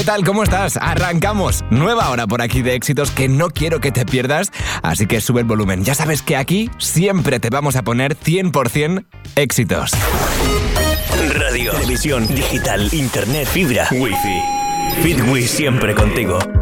¿Qué tal? ¿Cómo estás? Arrancamos. Nueva hora por aquí de éxitos que no quiero que te pierdas, así que sube el volumen. Ya sabes que aquí siempre te vamos a poner 100% éxitos. Radio, televisión, digital, internet, fibra, wifi. FitWi siempre contigo.